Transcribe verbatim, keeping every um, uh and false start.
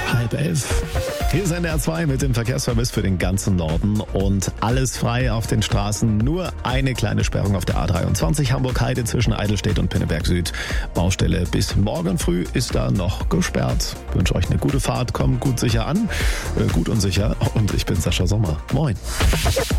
Halb elf. Hier ist N D R zwei mit dem Verkehrsservice für den ganzen Norden und alles frei auf den Straßen. Nur eine kleine Sperrung auf der A dreiundzwanzig Hamburg-Heide zwischen Eidelstedt und Pinneberg Süd. Baustelle bis morgen früh ist da noch gesperrt. Ich wünsche euch eine gute Fahrt, kommt gut sicher an, äh, gut und sicher. Und ich bin Sascha Sommer. Moin.